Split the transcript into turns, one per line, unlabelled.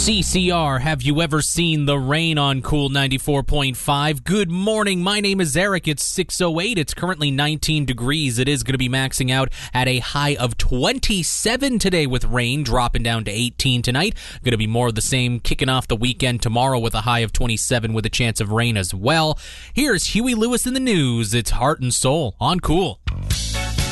CCR, have you ever seen the rain on Cool 94.5? Good morning, my name is Eric. It's 6:08. It's currently 19 degrees. It is going to be maxing out at a high of 27 today with rain dropping down to 18 tonight. Going to be more of the same kicking off the weekend tomorrow with a high of 27 with a chance of rain as well. Here's Huey Lewis in the news. It's Heart and Soul on Cool.